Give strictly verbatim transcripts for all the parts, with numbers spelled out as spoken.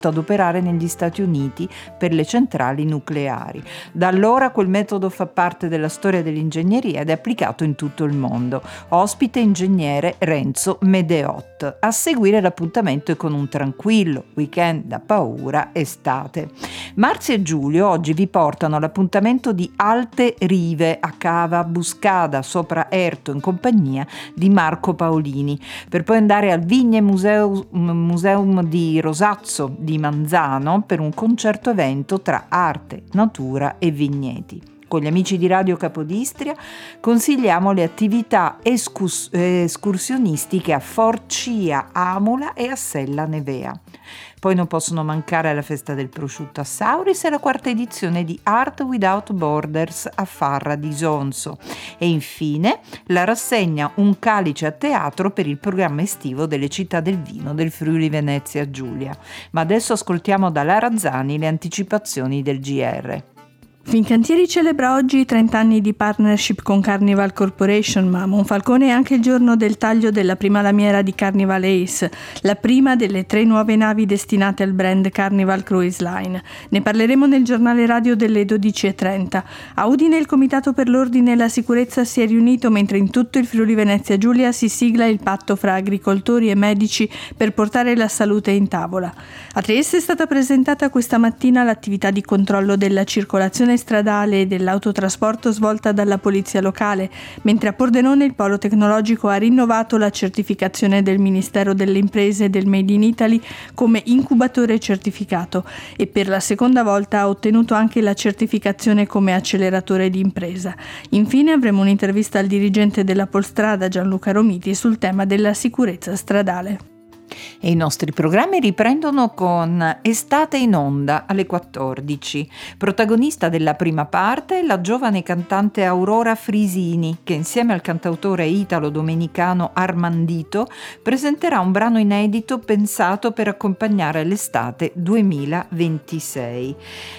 ad operare negli Stati Uniti per le centrali nucleari. Da allora quel metodo fa parte della storia dell'ingegneria ed è applicato in tutto il mondo. Ospite ingegnere Renzo Medeot. A seguire l'appuntamento è con un tranquillo weekend da paura estate. Marzia e Giulio oggi vi portano all'appuntamento di Alte Rive a Cava Buscada sopra Erto in compagnia di Marco Paolini, per poi andare al Vigne Museu, Museum di Rosazzo di Manzano per un concerto evento tra arte, natura e vigneti. Con gli amici di Radio Capodistria consigliamo le attività escurs- escursionistiche a Forcia, Amula e a Sella Nevea. Poi non possono mancare la festa del prosciutto a Sauris e la quarta edizione di Art Without Borders a Farra di Sonso. E infine la rassegna Un calice a teatro per il programma estivo delle città del vino del Friuli Venezia Giulia. Ma adesso ascoltiamo da Lara Zani le anticipazioni del G R. Fincantieri celebra oggi i trenta anni di partnership con Carnival Corporation, ma a Monfalcone è anche il giorno del taglio della prima lamiera di Carnival Ace, la prima delle tre nuove navi destinate al brand Carnival Cruise Line. Ne parleremo nel giornale radio delle dodici e trenta. A Udine il Comitato per l'Ordine e la Sicurezza si è riunito mentre in tutto il Friuli Venezia Giulia si sigla il patto fra agricoltori e medici per portare la salute in tavola. A Trieste è stata presentata questa mattina l'attività di controllo della circolazione stradale e dell'autotrasporto svolta dalla polizia locale, mentre a Pordenone il polo tecnologico ha rinnovato la certificazione del Ministero delle Imprese del Made in Italy come incubatore certificato e per la seconda volta ha ottenuto anche la certificazione come acceleratore di impresa. Infine avremo un'intervista al dirigente della Polstrada Gianluca Romiti sul tema della sicurezza stradale. E i nostri programmi riprendono con Estate in onda alle quattordici. Protagonista della prima parte è la giovane cantante Aurora Frisini, che insieme al cantautore italo-domenicano Armandito presenterà un brano inedito pensato per accompagnare l'estate duemilaventisei.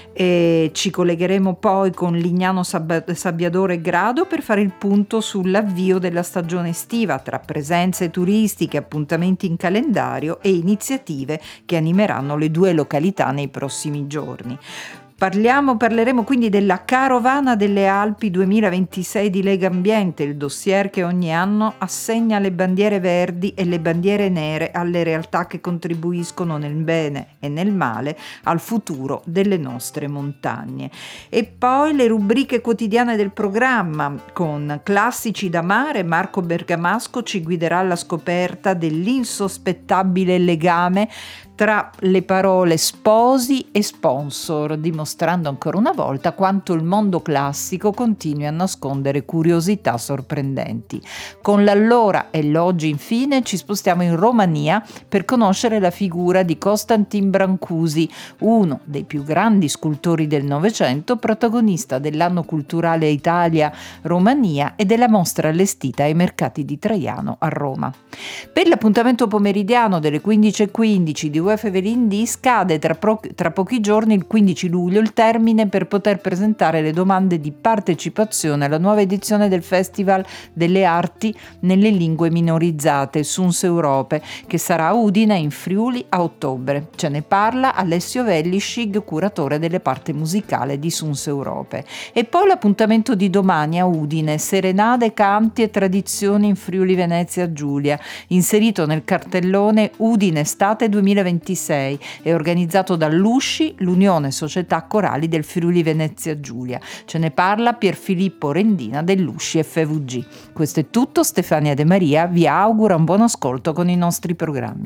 E ci collegheremo poi con Lignano Sab- Sabbiadoro e Grado per fare il punto sull'avvio della stagione estiva, tra presenze turistiche, appuntamenti in calendario e iniziative che animeranno le due località nei prossimi giorni. Parliamo, parleremo quindi della Carovana delle Alpi duemilaventisei di Lega Ambiente, il dossier che ogni anno assegna le bandiere verdi e le bandiere nere alle realtà che contribuiscono nel bene e nel male al futuro delle nostre montagne. E poi le rubriche quotidiane del programma, con Classici da mare. Marco Bergamasco ci guiderà alla scoperta dell'insospettabile legame tra le parole sposi e sponsor, dimostrando ancora una volta quanto il mondo classico continui a nascondere curiosità sorprendenti. Con l'allora e l'oggi infine ci spostiamo in Romania per conoscere la figura di Constantin Brancusi, uno dei più grandi scultori del Novecento, protagonista dell'anno culturale Italia-Romania e della mostra allestita ai mercati di Traiano a Roma. Per l'appuntamento pomeridiano delle quindici e quindici di U E F Evelyn D scade tra, pro- tra pochi giorni, il quindici luglio, il termine per poter presentare le domande di partecipazione alla nuova edizione del Festival delle Arti nelle lingue minorizzate Suns Europe, che sarà a Udine in Friuli a ottobre. Ce ne parla Alessio Vellischig, curatore delle parti musicale di Suns Europe. E poi l'appuntamento di domani a Udine, Serenade, canti e tradizioni in Friuli Venezia Giulia, inserito nel cartellone Udine Estate duemilaventisei e organizzato dall'U S C I, l'Unione Società Corali del Friuli Venezia Giulia. Ce ne parla Pierfilippo Rendina dell'U S C I F V G. Questo è tutto, Stefania De Maria vi augura un buon ascolto con i nostri programmi.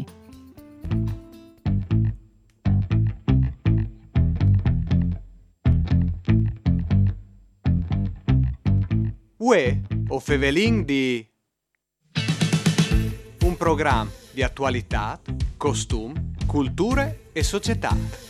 Uè, o Fevelin di un programma di attualità, costum, culture e società.